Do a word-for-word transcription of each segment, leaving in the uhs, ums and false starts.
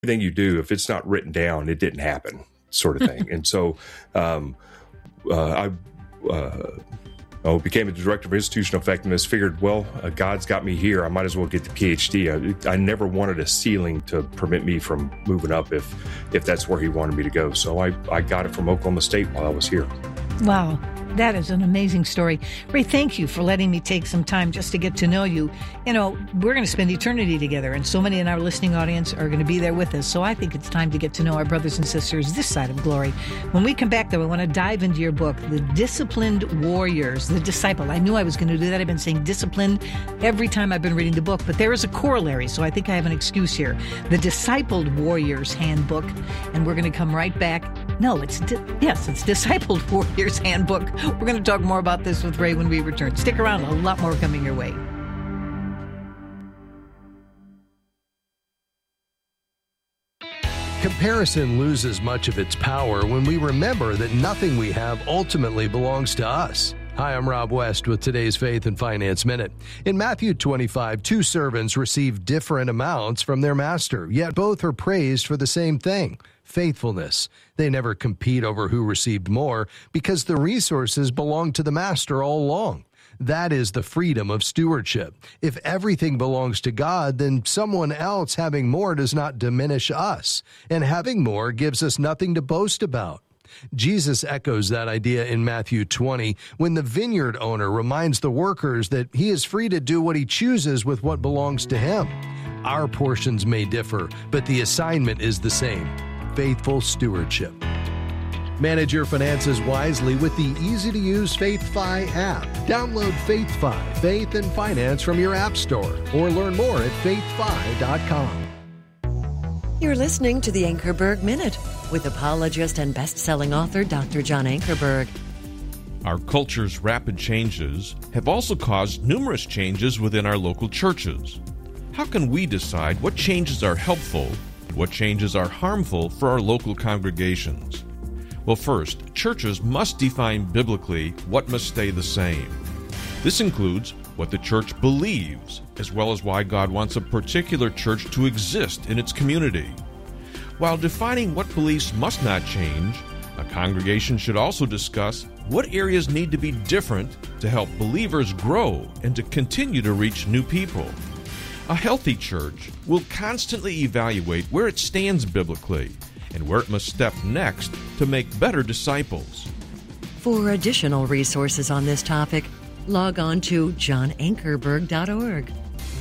everything you do, if it's not written down, it didn't happen, sort of thing. And so um, uh, I uh, oh, became a director of institutional effectiveness, figured, well, uh, God's got me here. I might as well get the P H D. I, I never wanted a ceiling to prevent me from moving up if if that's where he wanted me to go. So I, I got it from Oklahoma State while I was here. Wow. That is an amazing story. Ray, thank you for letting me take some time just to get to know you. You know, we're going to spend eternity together, and so many in our listening audience are going to be there with us. So I think it's time to get to know our brothers and sisters this side of glory. When we come back, though, I want to dive into your book, The Disciplined Warriors, The Disciple. I knew I was going to do that. I've been saying disciplined every time I've been reading the book, but there is a corollary, so I think I have an excuse here. The Discipled Warriors Handbook, and we're going to come right back. No, it's, di- yes, it's Discipled Warriors Handbook. We're going to talk more about this with Ray when we return. Stick around, a lot more coming your way. Comparison loses much of its power when we remember that nothing we have ultimately belongs to us. Hi, I'm Rob West with today's Faith and Finance Minute. In Matthew twenty-five, two servants received different amounts from their master, yet both are praised for the same thing, faithfulness. They never compete over who received more because the resources belong to the master all along. That is the freedom of stewardship. If everything belongs to God, then someone else having more does not diminish us, and having more gives us nothing to boast about. Jesus echoes that idea in Matthew twenty when the vineyard owner reminds the workers that he is free to do what he chooses with what belongs to him. Our portions may differ, but the assignment is the same: faithful stewardship. Manage your finances wisely with the easy-to-use FaithFi app. Download FaithFi, Faith and Finance from your app store, or learn more at faith fi dot com. You're listening to the Ankerberg Minute with apologist and best-selling author Doctor John Ankerberg. Our culture's rapid changes have also caused numerous changes within our local churches. How can we decide what changes are helpful, what changes are harmful for our local congregations? Well, first, churches must define biblically what must stay the same. This includes what the church believes, as well as why God wants a particular church to exist in its community. While defining what beliefs must not change, a congregation should also discuss what areas need to be different to help believers grow and to continue to reach new people. A healthy church will constantly evaluate where it stands biblically and where it must step next to make better disciples. For additional resources on this topic, log on to john ankerberg dot org.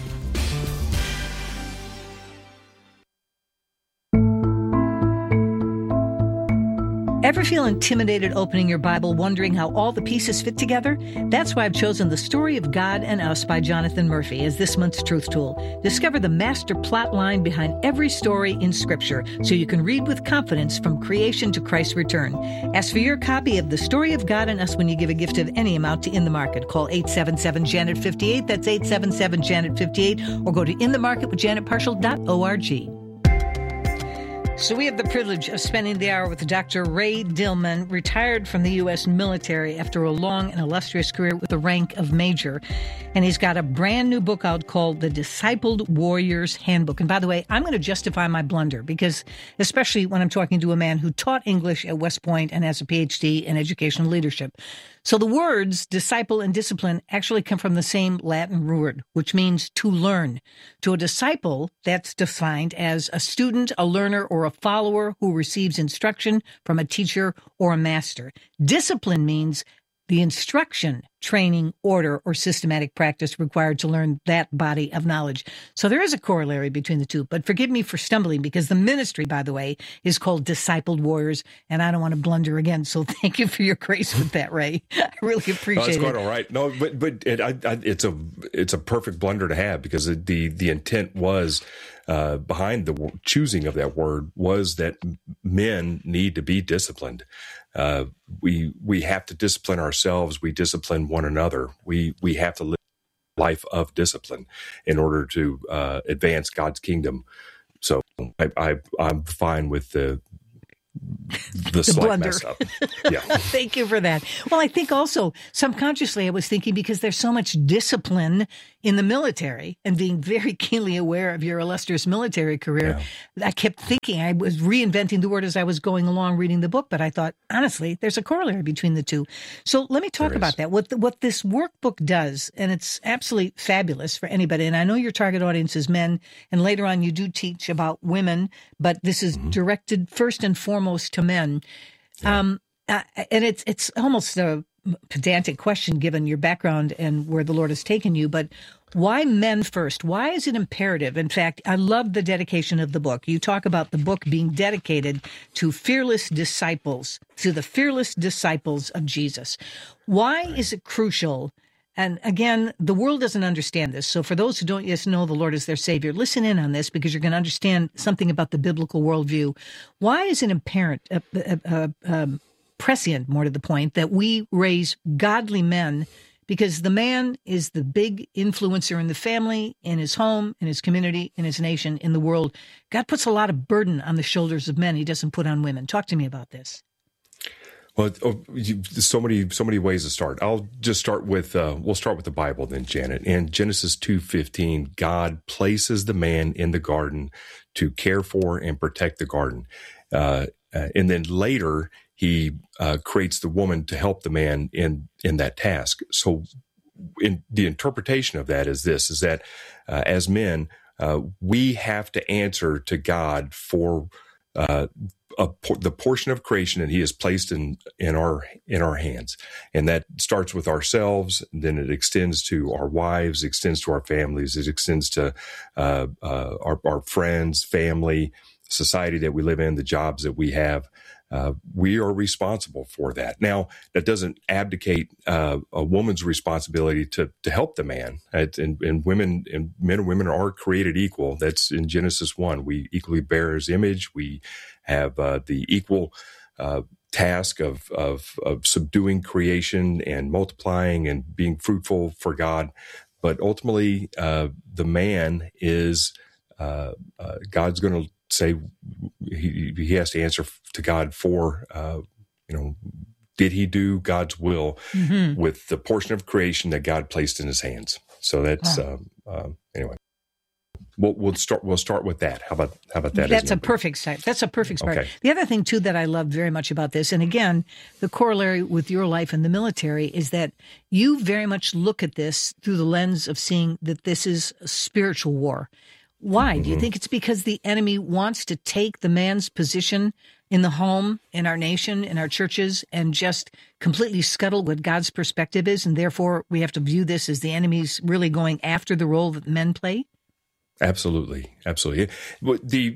Ever feel intimidated opening your Bible, wondering how all the pieces fit together? That's why I've chosen The Story of God and Us by Jonathan Murphy as this month's Truth Tool. Discover the master plot line behind every story in Scripture so you can read with confidence from creation to Christ's return. Ask for your copy of The Story of God and Us when you give a gift of any amount to In the Market. Call eight seven seven, Janet fifty-eight, that's eight seven seven, Janet fifty-eight, or go to in the market with janet partial dot org. So we have the privilege of spending the hour with Doctor Ray Dillman, retired from the U S military after a long and illustrious career with the rank of major. And he's got a brand new book out called The Discipled Warriors Handbook. And by the way, I'm going to justify my blunder because, especially when I'm talking to a man who taught English at West Point and has a P H D in educational leadership. So the words disciple and discipline actually come from the same Latin word, which means to learn. To a disciple, that's defined as a student, a learner, or a follower who receives instruction from a teacher or a master. Discipline means the instruction, training, order, or systematic practice required to learn that body of knowledge. So there is a corollary between the two. But forgive me for stumbling, because the ministry, by the way, is called Discipled Warriors, and I don't want to blunder again. So thank you for your grace with that, Ray. I really appreciate no, it's it. quite all right. No, but but it, I, I, it's a it's a perfect blunder to have, because the the intent was uh, behind the choosing of that word was that men need to be disciplined. Uh, we we have to discipline ourselves. We discipline one another. We we have to live a life of discipline in order to uh, advance God's kingdom. So I, I I'm fine with the the, the slight blunder. mess up. Yeah. Thank you for that. Well, I think also subconsciously I was thinking, because there's so much discipline in the military and being very keenly aware of your illustrious military career, yeah. I kept thinking, I was reinventing the word as I was going along reading the book, but I thought, honestly, there's a corollary between the two. So let me talk there about is. that. What the, what this workbook does, and it's absolutely fabulous for anybody, and I know your target audience is men, and later on you do teach about women, but this is mm-hmm. directed first and foremost to men. Yeah. Um, uh, and it's it's almost a pedantic question given your background and where the Lord has taken you, but why men first? Why is it imperative? In fact, I love the dedication of the book. You talk about the book being dedicated to fearless disciples, to the fearless disciples of Jesus. Why is it crucial? And again, the world doesn't understand this. So for those who don't yet know the Lord as their Savior, listen in on this because you're going to understand something about the biblical worldview. Why is it apparent, uh, uh, uh, um, prescient, more to the point, that we raise godly men? Because the man is the big influencer in the family, in his home, in his community, in his nation, in the world. God puts a lot of burden on the shoulders of men he doesn't put on women. Talk to me about this. Well, oh, you, there's so many, so many ways to start. I'll just start with, uh, we'll start with the Bible then, Janet. In Genesis two fifteen, God places the man in the garden to care for and protect the garden. Uh, uh, and then later, he uh, creates the woman to help the man in, in that task. So in the interpretation of that is this, is that uh, as men, uh, we have to answer to God for uh, a, the portion of creation that he has placed in, in our, in our hands. And that starts with ourselves. Then it extends to our wives, extends to our families. It extends to uh, uh, our, our friends, family, society that we live in, the jobs that we have. Uh, we are responsible for that. Now, that doesn't abdicate uh, a woman's responsibility to to help the man. It, and, and women and men and women are created equal. That's in Genesis one. We equally bear his image. We have uh, the equal uh, task of, of of subduing creation and multiplying and being fruitful for God. But ultimately, uh, the man is uh, uh, God's going to say he he has to answer to God for, uh, you know, did he do God's will mm-hmm. with the portion of creation that God placed in his hands? So that's, wow. uh, uh, anyway, we'll, we'll start, we'll start with that. How about, how about that? That's a perfect start. That's a perfect start. Okay. The other thing too, that I love very much about this, and again, the corollary with your life in the military is that you very much look at this through the lens of seeing that this is a spiritual war. Why? Mm-hmm. Do you think it's because the enemy wants to take the man's position in the home, in our nation, in our churches, and just completely scuttle what God's perspective is, and therefore we have to view this as the enemy's really going after the role that men play? Absolutely. Absolutely. The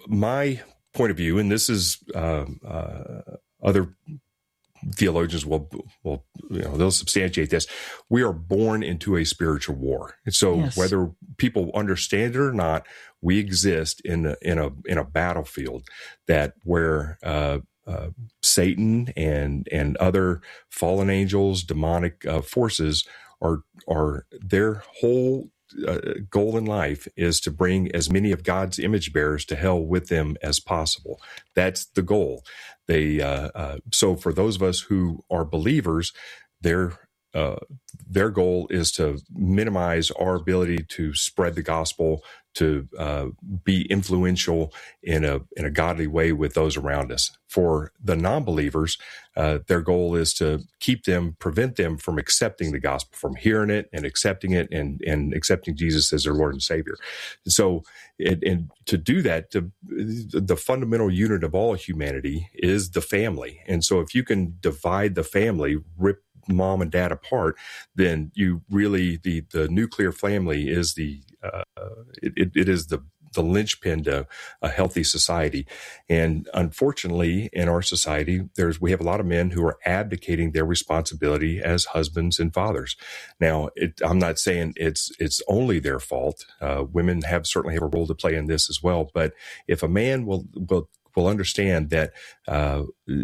my point of view, and this is uh, uh, other theologians will, will, you know, they'll substantiate this. We are born into a spiritual war. And so yes. whether people understand it or not, we exist in a, in a, in a battlefield that where, uh, uh, Satan and, and other fallen angels, demonic uh, forces are, are their whole Uh, goal in life is to bring as many of God's image bearers to hell with them as possible. That's the goal. They uh, uh, so for those of us who are believers, their uh, their goal is to minimize our ability to spread the gospel, to uh, be influential in a in a godly way with those around us. For the non-believers, uh, their goal is to keep them, prevent them from accepting the gospel, from hearing it and accepting it and, and accepting Jesus as their Lord and Savior. So, and, and to do that, to, the fundamental unit of all humanity is the family. And so if you can divide the family, rip mom and dad apart, then you really, the, the nuclear family is the, uh, it, it is the, the linchpin to a healthy society. And unfortunately, in our society, there's, we have a lot of men who are abdicating their responsibility as husbands and fathers. Now, it, I'm not saying it's, it's only their fault. Uh, women have certainly have a role to play in this as well. But if a man will, will, will understand that, uh,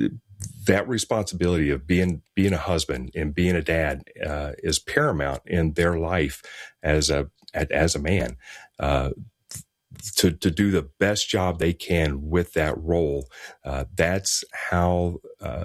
that responsibility of being being a husband and being a dad uh, is paramount in their life as a as a man. Uh, to to do the best job they can with that role, uh, that's how uh,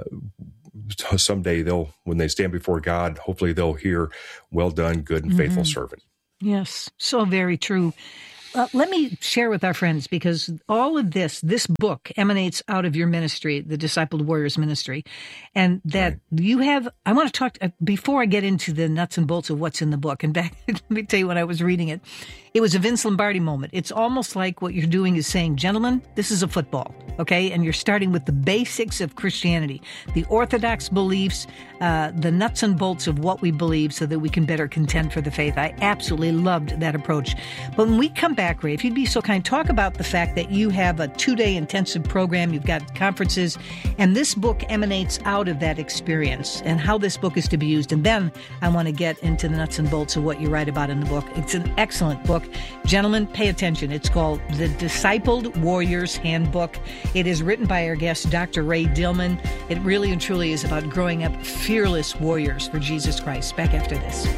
someday they'll, when they stand before God, hopefully they'll hear, "Well done, good and faithful mm-hmm. servant." Yes, so very true. Uh, let me share with our friends, because all of this, this book emanates out of your ministry, the Discipled Warriors Ministry, and that right. you have, I want to talk, uh, before I get into the nuts and bolts of what's in the book, and back, let me tell you when I was reading it, it was a Vince Lombardi moment. It's almost like what you're doing is saying, gentlemen, this is a football, okay? And you're starting with the basics of Christianity, the orthodox beliefs, uh, the nuts and bolts of what we believe so that we can better contend for the faith. I absolutely loved that approach. But when we come back, Ray, if you'd be so kind, talk about the fact that you have a two-day intensive program, you've got conferences, and this book emanates out of that experience and how this book is to be used. And then I want to get into the nuts and bolts of what you write about in the book. It's an excellent book. Gentlemen, pay attention. It's called The Discipled Warriors Handbook. It is written by our guest, Doctor Ray Dillman. It really and truly is about growing up fearless warriors for Jesus Christ. Back after this.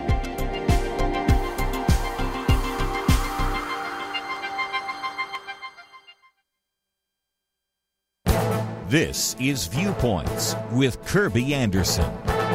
This is Viewpoints with Kirby Anderson.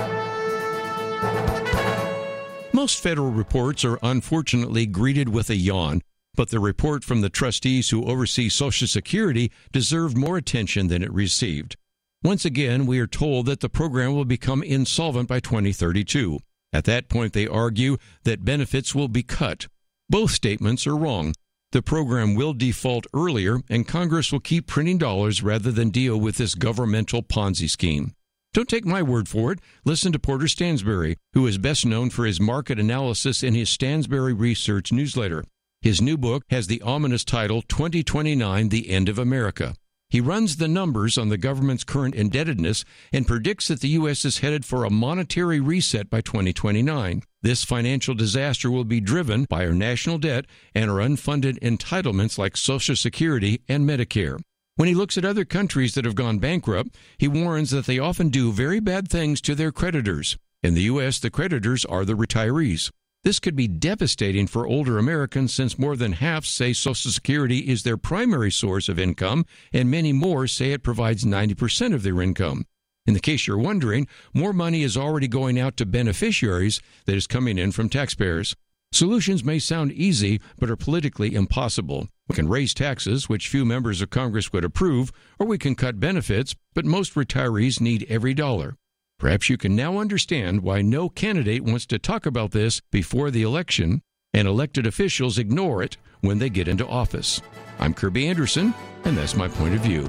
Most federal reports are unfortunately greeted with a yawn, but the report from the trustees who oversee Social Security deserved more attention than it received. Once again, we are told that the program will become insolvent by twenty thirty-two. At that point, they argue that benefits will be cut. Both statements are wrong. The program will default earlier, and Congress will keep printing dollars rather than deal with this governmental Ponzi scheme. Don't take my word for it. Listen to Porter Stansberry, who is best known for his market analysis in his Stansberry Research newsletter. His new book has the ominous title, twenty twenty-nine, The End of America. He runs the numbers on the government's current indebtedness and predicts that the U S is headed for a monetary reset by twenty twenty-nine. This financial disaster will be driven by our national debt and our unfunded entitlements like Social Security and Medicare. When he looks at other countries that have gone bankrupt, he warns that they often do very bad things to their creditors. In the U S, the creditors are the retirees. This could be devastating for older Americans since more than half say Social Security is their primary source of income, and many more say it provides ninety percent of their income. In the case you're wondering, more money is already going out to beneficiaries that is coming in from taxpayers. Solutions may sound easy, but are politically impossible. We can raise taxes, which few members of Congress would approve, or we can cut benefits, but most retirees need every dollar. Perhaps you can now understand why no candidate wants to talk about this before the election, and elected officials ignore it when they get into office. I'm Kirby Anderson, and that's my point of view.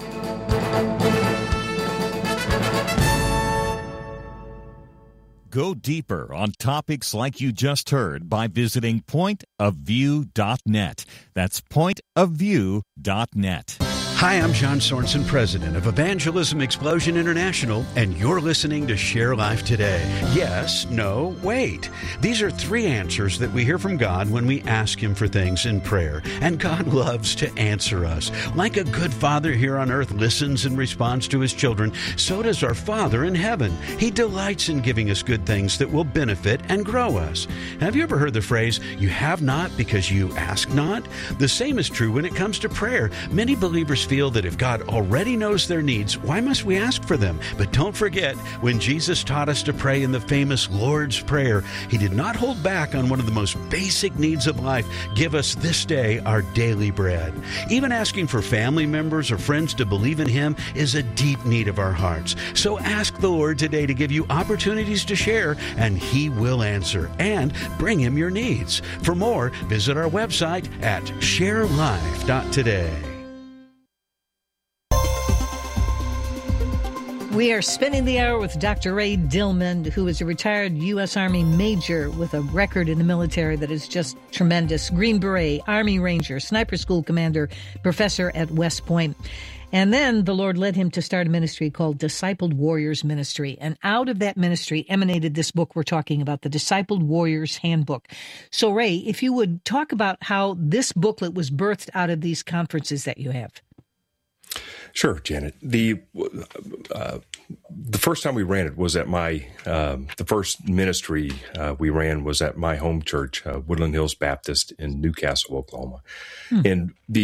Go deeper on topics like you just heard by visiting point of view dot net. That's point of view dot net. Hi, I'm John Sorensen, president of Evangelism Explosion International, and you're listening to Share Life Today. Yes, no, wait. These are three answers that we hear from God when we ask Him for things in prayer, and God loves to answer us. Like a good father here on earth listens and responds to his children, so does our Father in heaven. He delights in giving us good things that will benefit and grow us. Have you ever heard the phrase, you have not because you ask not? The same is true when it comes to prayer. Many believers feel that if God already knows their needs, why must we ask for them? But don't forget, when Jesus taught us to pray in the famous Lord's Prayer, He did not hold back on one of the most basic needs of life. Give us this day our daily bread. Even asking for family members or friends to believe in Him is a deep need of our hearts. So ask the Lord today to give you opportunities to share, and He will answer and bring Him your needs. For more, visit our website at share life dot today. We are spending the hour with Doctor Ray Dillman, who is a retired U S Army major with a record in the military that is just tremendous. Green Beret, Army Ranger, Sniper School Commander, professor at West Point. And then the Lord led him to start a ministry called Discipled Warriors Ministry. And out of that ministry emanated this book we're talking about, the Discipled Warriors Handbook. So, Ray, if you would talk about how this booklet was birthed out of these conferences that you have. Sure, Janet. The uh, the first time we ran it was at my um, the first ministry uh, we ran was at my home church, uh, Woodland Hills Baptist in Newcastle, Oklahoma. Hmm. And the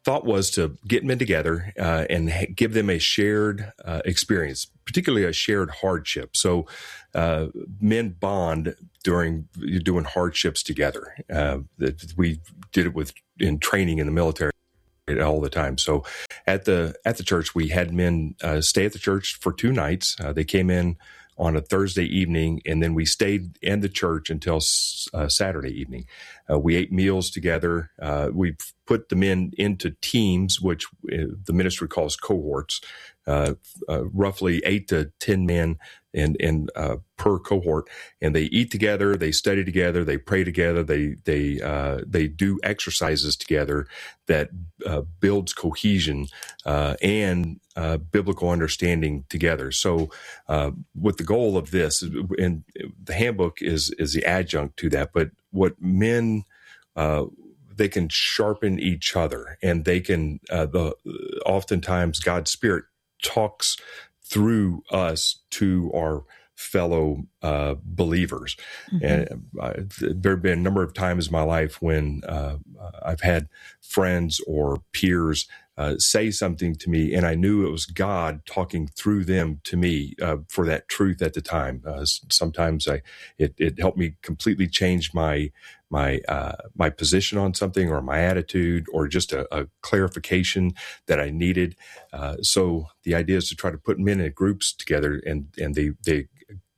thought was to get men together uh, and ha- give them a shared uh, experience, particularly a shared hardship. So uh, men bond during doing hardships together. Uh, that we did it with in training in the military all the time. So at the at the church, we had men uh, stay at the church for two nights. Uh, they came in on a Thursday evening, and then we stayed in the church until uh, Saturday evening. Uh, we ate meals together. Uh, we put the men into teams, which uh, the ministry calls cohorts, uh, uh, roughly eight to ten men in, in uh, per cohort, and they eat together, they study together, they pray together, they they uh, they do exercises together that uh, builds cohesion uh, and uh, biblical understanding together. So, uh, with the goal of this, and the handbook is is the adjunct to that, but what men uh, they can sharpen each other, and they can uh, the oftentimes God's Spirit talks through us to our fellow uh, believers. Mm-hmm. And uh, there have been a number of times in my life when uh, I've had friends or peers uh, say something to me, and I knew it was God talking through them to me uh, for that truth at the time. Uh, sometimes I, it, it helped me completely change my my uh, my position on something, or my attitude, or just a, a clarification that I needed. Uh, so the idea is to try to put men in groups together, and and they they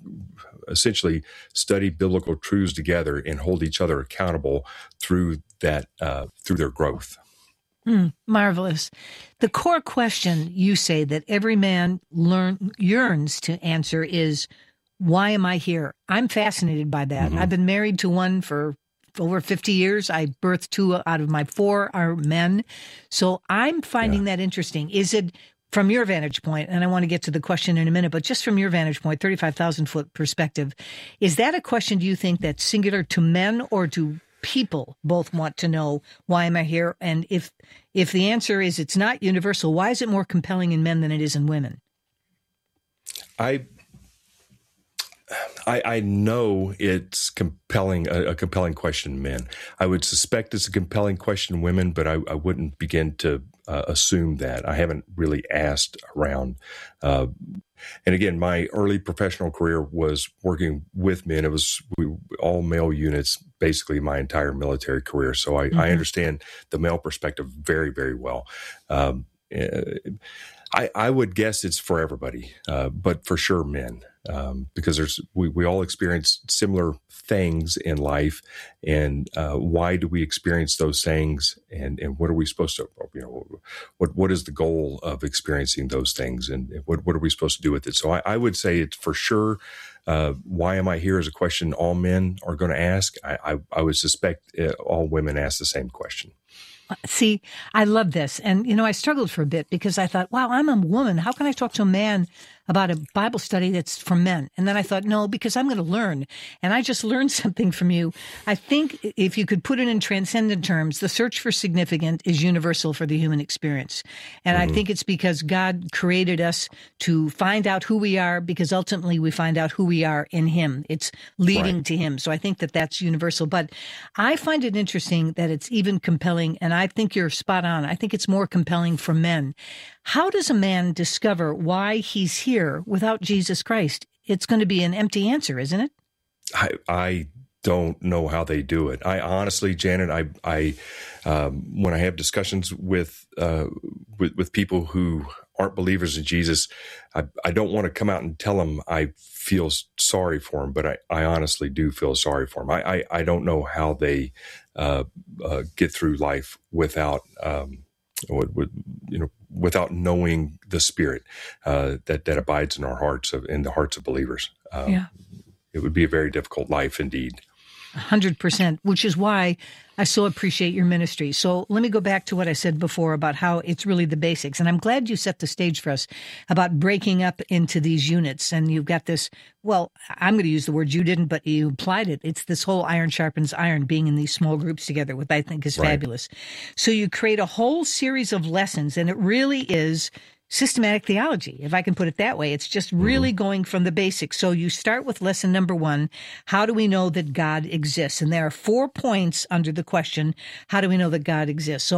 essentially study biblical truths together and hold each other accountable through that uh, through their growth. Mm, marvelous. The core question you say that every man learn yearns to answer is, why am I here? I'm fascinated by that. Mm-hmm. I've been married to one for over fifty years. I birthed two out of my four are men. So I'm finding yeah. that interesting. Is it, from your vantage point, and I want to get to the question in a minute, but just from your vantage point, thirty-five thousand foot perspective, is that a question, do you think, that's singular to men, or do people both want to know, why am I here? And if if the answer is it's not universal, why is it more compelling in men than it is in women? I I, I know it's compelling, a, a compelling question in men. I would suspect it's a compelling question in women, but I, I wouldn't begin to uh, assume that. I haven't really asked around. Uh, and again, my early professional career was working with men. It was we, all male units, basically my entire military career. So I, mm-hmm. I understand the male perspective very, very well. Um, I, I would guess it's for everybody, uh, but for sure men. Um, because there's we, we all experience similar things in life, and uh, why do we experience those things, and, and what are we supposed to, you know, what what is the goal of experiencing those things, and what what are we supposed to do with it? So I, I would say it's for sure. Uh, why am I here is a question all men are going to ask. I, I, I would suspect uh, all women ask the same question. See, I love this. And, you know, I struggled for a bit because I thought, wow, I'm a woman. How can I talk to a man about a Bible study that's for men? And then I thought, no, because I'm going to learn. And I just learned something from you. I think if you could put it in transcendent terms, the search for significance is universal for the human experience. And mm-hmm. I think it's because God created us to find out who we are, because ultimately we find out who we are in Him. It's leading right. to Him. So I think that that's universal. But I find it interesting that it's even compelling, and I think you're spot on. I think it's more compelling for men. How does a man discover why he's here without Jesus Christ? It's going to be an empty answer, isn't it? I, I don't know how they do it. I honestly, Janet, I, I, um, when I have discussions with, uh, with, with people who aren't believers in Jesus, I, I don't want to come out and tell them I feel sorry for them, but I, I honestly do feel sorry for them. I, I, I don't know how they uh, uh, get through life without, um, with, with, you know, without knowing the Spirit uh, that that abides in our hearts, of, in the hearts of believers. Um, yeah. It would be a very difficult life indeed. one hundred percent, which is why I so appreciate your ministry. So let me go back to what I said before about how it's really the basics. And I'm glad you set the stage for us about breaking up into these units. And you've got this, well, I'm going to use the word you didn't, but you implied it. It's this whole iron sharpens iron, being in these small groups together, which I think is right. fabulous. So you create a whole series of lessons, and it really is systematic theology, if I can put it that way. It's just really mm-hmm. going from the basics. So you start with lesson number one. How do we know that God exists? And there are four points under the question, how do we know that God exists? So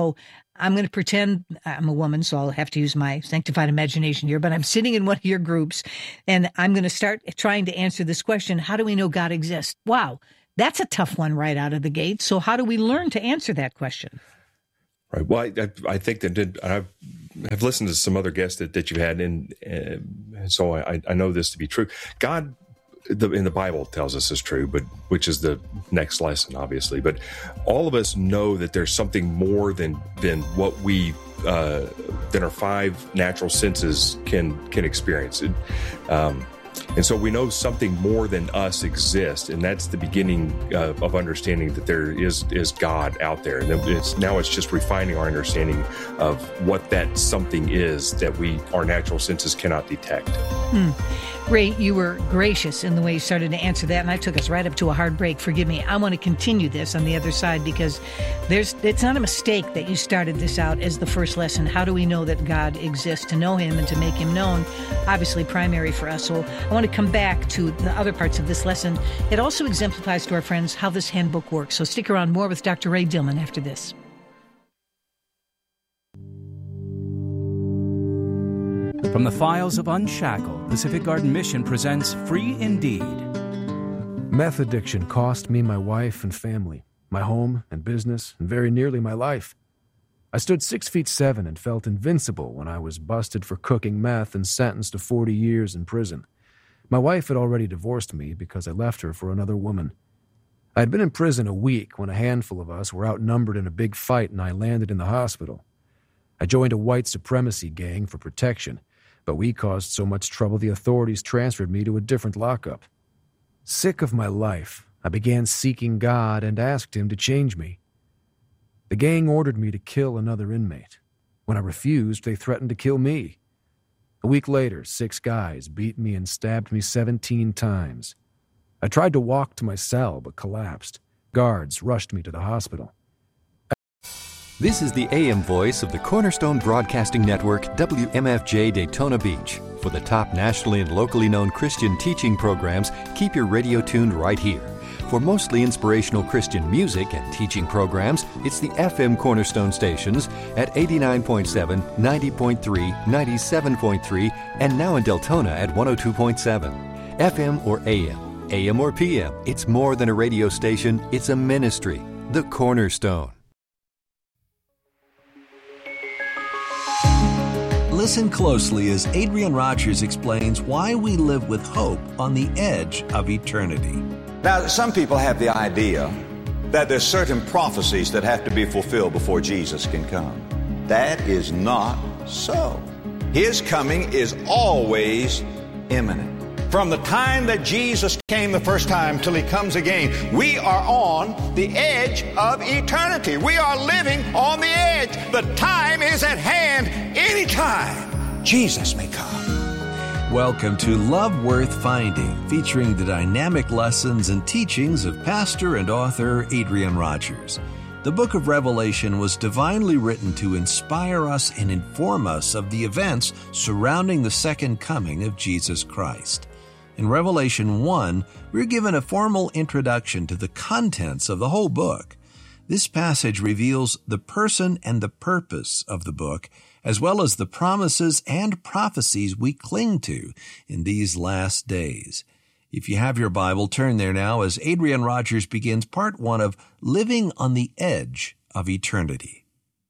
I'm going to pretend I'm a woman, so I'll have to use my sanctified imagination here, but I'm sitting in one of your groups, and I'm going to start trying to answer this question, how do we know God exists? Wow, that's a tough one right out of the gate. So how do we learn to answer that question? Right. Well, I, I think that did, I've, I've listened to some other guests that, that you had, and, uh, so I, I know this to be true. God, the, in the Bible tells us is true, but which is the next lesson, obviously. But all of us know that there's something more than than what we uh, than our five natural senses can can experience. It, um, And so we know something more than us exists, and that's the beginning uh, of understanding that there is is God out there. And it's, now it's just refining our understanding of what that something is that we our natural senses cannot detect. Hmm. Ray, you were gracious in the way you started to answer that, and I took us right up to a hard break. Forgive me. I want to continue this on the other side because there's it's not a mistake that you started this out as the first lesson. How do we know that God exists? To know him and to make him known, obviously primary for us. So I want to come back to the other parts of this lesson. It also exemplifies to our friends how this handbook works. So stick around, more with Doctor Ray Dillman after this. From the files of Unshackled, Pacific Garden Mission presents Free Indeed. Meth addiction cost me my wife and family, my home and business, and very nearly my life. I stood six feet seven and felt invincible when I was busted for cooking meth and sentenced to forty years in prison. My wife had already divorced me because I left her for another woman. I had been in prison a week when a handful of us were outnumbered in a big fight and I landed in the hospital. I joined a white supremacy gang for protection, but we caused so much trouble the authorities transferred me to a different lockup. Sick of my life, I began seeking God and asked him to change me. The gang ordered me to kill another inmate. When I refused, they threatened to kill me. A week later, six guys beat me and stabbed me seventeen times. I tried to walk to my cell, but collapsed. Guards rushed me to the hospital. This is the A M voice of the Cornerstone Broadcasting Network, W M F J Daytona Beach. For the top nationally and locally known Christian teaching programs, keep your radio tuned right here. For mostly inspirational Christian music and teaching programs, it's the F M Cornerstone stations at eighty-nine point seven, ninety point three, ninety-seven point three, and now in Deltona at one oh two point seven. F M or A M, A M or P M, it's more than a radio station, it's a ministry. The Cornerstone. Listen closely as Adrian Rogers explains why we live with hope on the edge of eternity. Now, some people have the idea that there's certain prophecies that have to be fulfilled before Jesus can come. That is not so. His coming is always imminent. From the time that Jesus came the first time till he comes again, we are on the edge of eternity. We are living on the edge. The time is at hand. Anytime Jesus may come. Welcome to Love Worth Finding, featuring the dynamic lessons and teachings of pastor and author Adrian Rogers. The book of Revelation was divinely written to inspire us and inform us of the events surrounding the second coming of Jesus Christ. In Revelation one, we're given a formal introduction to the contents of the whole book. This passage reveals the person and the purpose of the book, as well as the promises and prophecies we cling to in these last days. If you have your Bible, turn there now as Adrian Rogers begins part one of Living on the Edge of Eternity.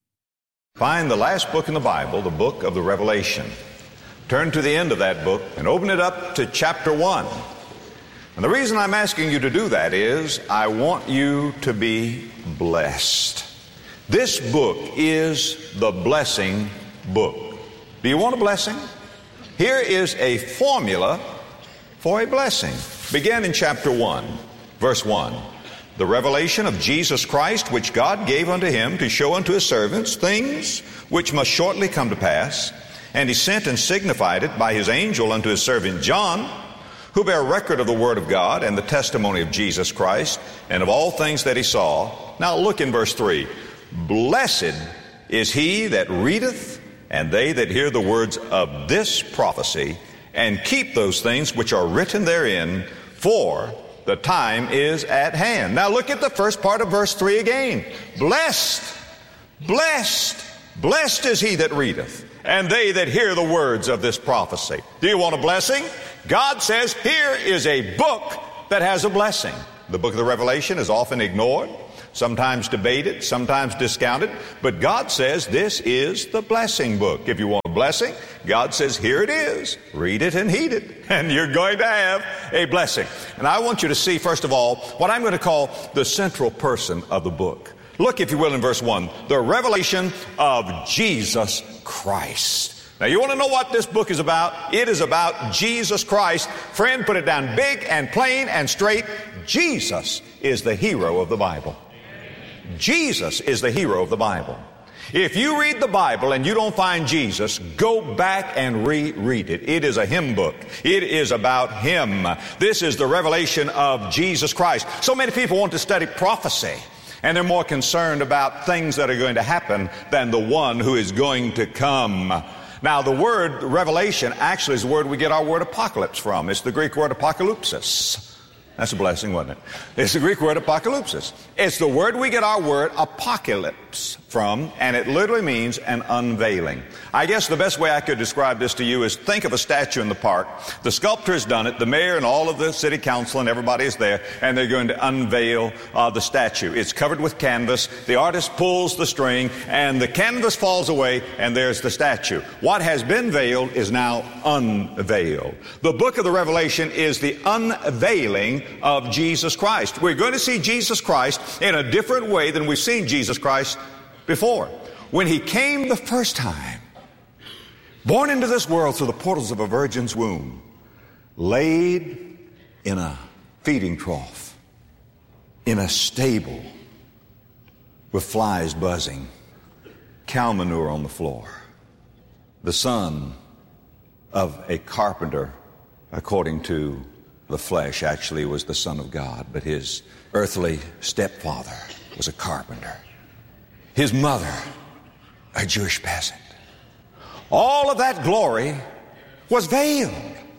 Find the last book in the Bible, the book of the Revelation. Turn to the end of that book and open it up to chapter one. And the reason I'm asking you to do that is I want you to be blessed. This book is the blessing book. Do you want a blessing? Here is a formula for a blessing. Begin in chapter one, verse one. The revelation of Jesus Christ, which God gave unto him to show unto his servants things which must shortly come to pass. And he sent and signified it by his angel unto his servant John, who bare record of the word of God and the testimony of Jesus Christ, and of all things that he saw. Now look in verse three. Blessed is he that readeth, and they that hear the words of this prophecy, and keep those things which are written therein, for the time is at hand. Now look at the first part of verse three again. Blessed, blessed Blessed is he that readeth, and they that hear the words of this prophecy. Do you want a blessing? God says, here is a book that has a blessing. The book of the Revelation is often ignored, sometimes debated, sometimes discounted, but God says this is the blessing book. If you want a blessing, God says, here it is. Read it and heed it, and you're going to have a blessing. And I want you to see, first of all, what I'm going to call the central person of the book. Look, if you will, in verse one, the revelation of Jesus Christ. Now, you want to know what this book is about? It is about Jesus Christ. Friend, put it down big and plain and straight. Jesus is the hero of the Bible. Jesus is the hero of the Bible. If you read the Bible and you don't find Jesus, go back and reread it. It is a hymn book. It is about Him. This is the revelation of Jesus Christ. So many people want to study prophecy, and they're more concerned about things that are going to happen than the one who is going to come. Now, the word revelation actually is the word we get our word apocalypse from. It's the Greek word apocalypsis. That's a blessing, wasn't it? It's the Greek word apocalypsis. It's the word we get our word apocalypse from, and it literally means an unveiling. I guess the best way I could describe this to you is think of a statue in the park. The sculptor has done it. The mayor and all of the city council and everybody is there, and they're going to unveil uh, the statue. It's covered with canvas. The artist pulls the string, and the canvas falls away, and there's the statue. What has been veiled is now unveiled. The book of the Revelation is the unveiling of Jesus Christ. We're going to see Jesus Christ in a different way than we've seen Jesus Christ before. When He came the first time, born into this world through the portals of a virgin's womb, laid in a feeding trough, in a stable, with flies buzzing, cow manure on the floor, the son of a carpenter, according to the flesh, actually was the Son of God, but his earthly stepfather was a carpenter. His mother, a Jewish peasant. All of that glory was veiled.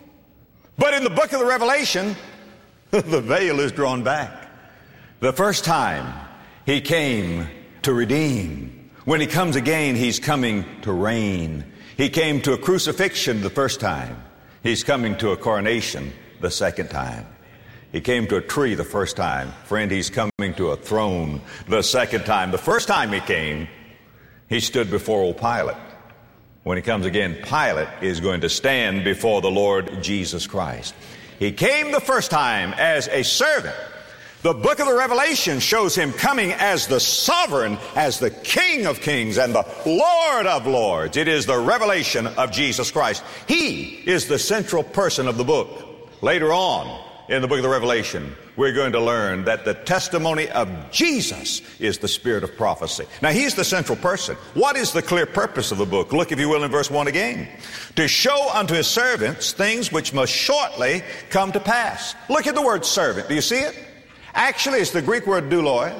But in the book of the Revelation, the veil is drawn back. The first time He came to redeem. When He comes again, He's coming to reign. He came to a crucifixion the first time. He's coming to a coronation the second time. He came to a tree the first time. Friend, He's coming to a throne the second time. The first time He came, He stood before old Pilate. When He comes again, Pilate is going to stand before the Lord Jesus Christ. He came the first time as a servant. The book of the Revelation shows Him coming as the sovereign, as the King of kings and the Lord of lords. It is the revelation of Jesus Christ. He is the central person of the book. Later on in the book of the Revelation, we're going to learn that the testimony of Jesus is the spirit of prophecy. Now, He's the central person. What is the clear purpose of the book? Look, if you will, in verse one again. To show unto His servants things which must shortly come to pass. Look at the word servant. Do you see it? Actually, it's the Greek word douloi,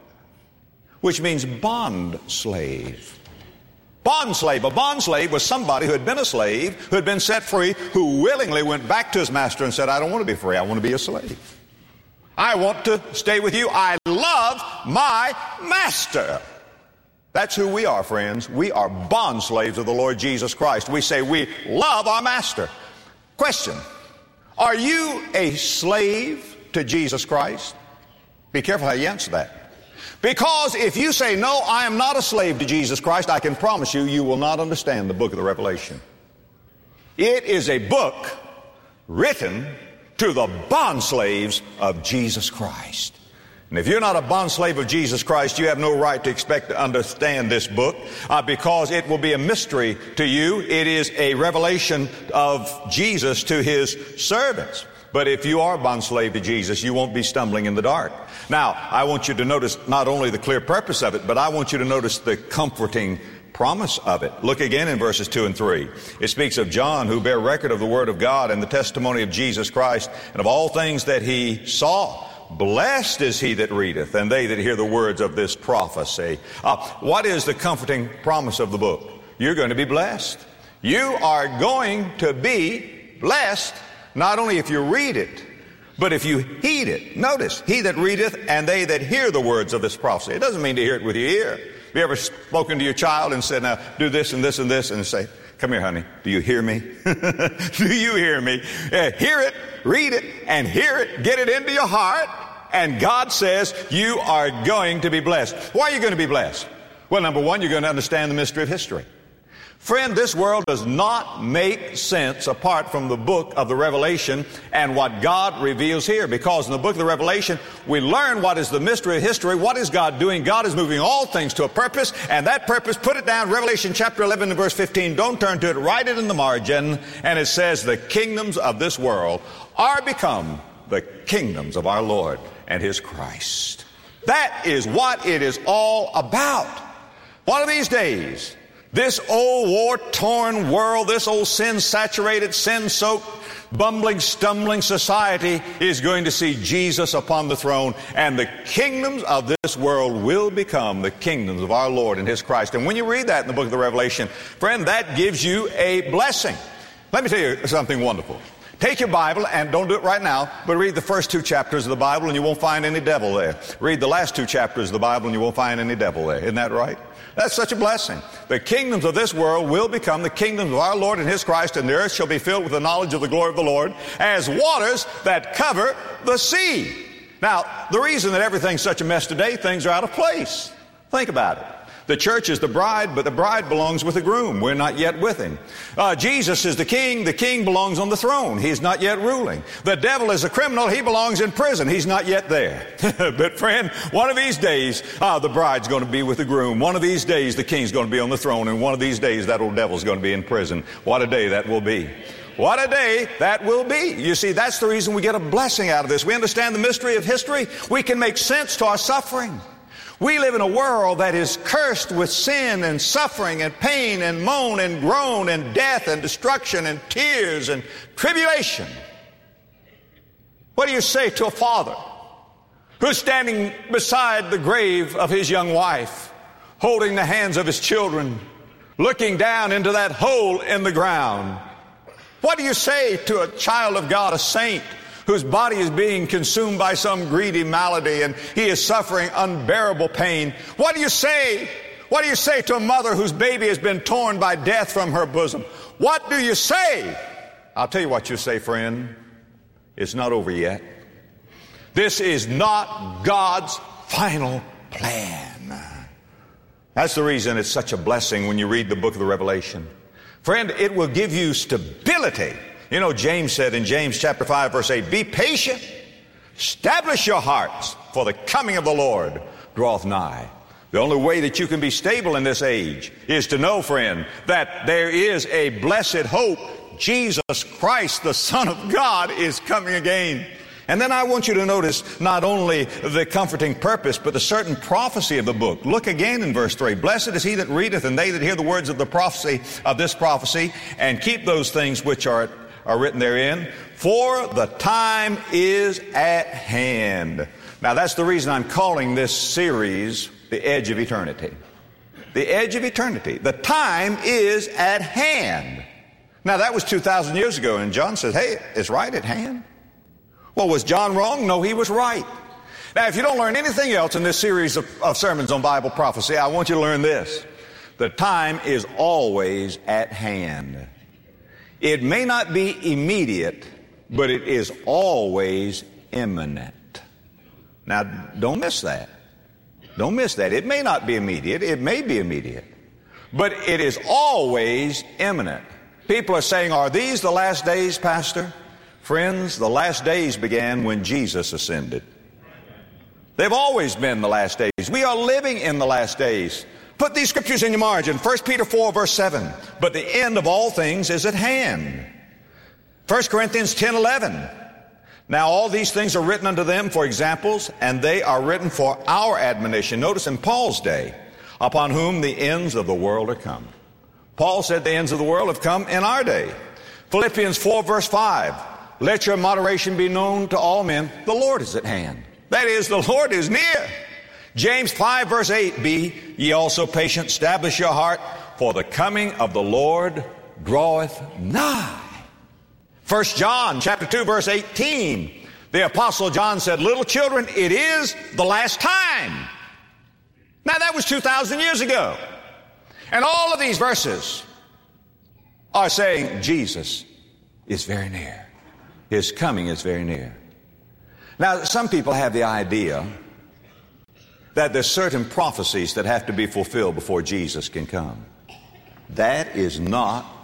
which means bond slave. Bond slave. A bond slave was somebody who had been a slave, who had been set free, who willingly went back to his master and said, I don't want to be free. I want to be a slave. I want to stay with you. I love my master. That's who we are, friends. We are bond slaves of the Lord Jesus Christ. We say we love our master. Question. Are you a slave to Jesus Christ? Be careful how you answer that. Because if you say, no, I am not a slave to Jesus Christ, I can promise you, you will not understand the book of the Revelation. It is a book written to the bondslaves of Jesus Christ. And if you're not a bondslave of Jesus Christ, you have no right to expect to understand this book uh, because it will be a mystery to you. It is a revelation of Jesus to His servants. But if you are a bondslave to Jesus, you won't be stumbling in the dark. Now, I want you to notice not only the clear purpose of it, but I want you to notice the comforting promise of it. Look again in verses two and three. It speaks of John, who bare record of the Word of God and the testimony of Jesus Christ, and of all things that he saw. Blessed is he that readeth, and they that hear the words of this prophecy. Uh, what is the comforting promise of the book? You're going to be blessed. You are going to be blessed. Not only if you read it, but if you heed it. Notice, he that readeth and they that hear the words of this prophecy. It doesn't mean to hear it with your ear. Have you ever spoken to your child and said, now do this and this and this, and say, come here, honey, do you hear me? Do you hear me? Uh, hear it, read it, and hear it. Get it into your heart. And God says you are going to be blessed. Why are you going to be blessed? Well, number one, you're going to understand the mystery of history. Friend, this world does not make sense apart from the book of the Revelation and what God reveals here. Because in the book of the Revelation, we learn what is the mystery of history. What is God doing? God is moving all things to a purpose. And that purpose, put it down, Revelation chapter eleven and verse fifteen. Don't turn to it. Write it in the margin. And it says, the kingdoms of this world are become the kingdoms of our Lord and His Christ. That is what it is all about. One of these days, this old war-torn world, this old sin-saturated, sin-soaked, bumbling, stumbling society is going to see Jesus upon the throne, and the kingdoms of this world will become the kingdoms of our Lord and His Christ. And when you read that in the book of the Revelation, friend, that gives you a blessing. Let me tell you something wonderful. Take your Bible, and don't do it right now, but read the first two chapters of the Bible and you won't find any devil there. Read the last two chapters of the Bible and you won't find any devil there. Isn't that right? That's such a blessing. The kingdoms of this world will become the kingdoms of our Lord and His Christ, and the earth shall be filled with the knowledge of the glory of the Lord as waters that cover the sea. Now, the reason that everything's such a mess today, things are out of place. Think about it. The church is the bride, but the bride belongs with the groom. We're not yet with Him. Uh, Jesus is the king. The king belongs on the throne. He's not yet ruling. The devil is a criminal. He belongs in prison. He's not yet there. But friend, one of these days, uh, the bride's going to be with the groom. One of these days, the king's going to be on the throne. And one of these days, that old devil's going to be in prison. What a day that will be. What a day that will be. You see, that's the reason we get a blessing out of this. We understand the mystery of history. We can make sense to our suffering. We live in a world that is cursed with sin and suffering and pain and moan and groan and death and destruction and tears and tribulation. What do you say to a father who's standing beside the grave of his young wife, holding the hands of his children, looking down into that hole in the ground? What do you say to a child of God, a saint, whose body is being consumed by some greedy malady and he is suffering unbearable pain? What do you say? What do you say to a mother whose baby has been torn by death from her bosom? What do you say? I'll tell you what you say, friend. It's not over yet. This is not God's final plan. That's the reason it's such a blessing when you read the book of the Revelation. Friend, it will give you stability. You know, James said in James chapter five, verse eight, be patient, establish your hearts, for the coming of the Lord draweth nigh. The only way that you can be stable in this age is to know, friend, that there is a blessed hope. Jesus Christ, the Son of God, is coming again. And then I want you to notice not only the comforting purpose, but the certain prophecy of the book. Look again in verse three. Blessed is he that readeth, and they that hear the words of the prophecy of this prophecy, and keep those things which are are written therein, for the time is at hand. Now that's the reason I'm calling this series The Edge of Eternity. The Edge of Eternity. The time is at hand. Now that was two thousand years ago, and John says, hey, it's right at hand. Well, was John wrong? No, he was right. Now, if you don't learn anything else in this series of, of sermons on Bible prophecy, I want you to learn this. The time is always at hand. It may not be immediate, but it is always imminent. Now, don't miss that. Don't miss that. It may not be immediate. It may be immediate. But it is always imminent. People are saying, are these the last days, Pastor? Friends, the last days began when Jesus ascended. They've always been the last days. We are living in the last days. Put these scriptures in your margin. First Peter four, verse seven. But the end of all things is at hand. First Corinthians ten, eleven. Now all these things are written unto them for examples, and they are written for our admonition. Notice in Paul's day, upon whom the ends of the world are come. Paul said the ends of the world have come in our day. Philippians four, verse five. Let your moderation be known to all men. The Lord is at hand. That is, the Lord is near. James five, verse eight, be ye also patient, establish your heart, for the coming of the Lord draweth nigh. First John chapter two, verse eighteen, the Apostle John said, little children, it is the last time. Now, that was two thousand years ago. And all of these verses are saying Jesus is very near. His coming is very near. Now, some people have the idea that there's certain prophecies that have to be fulfilled before Jesus can come. That is not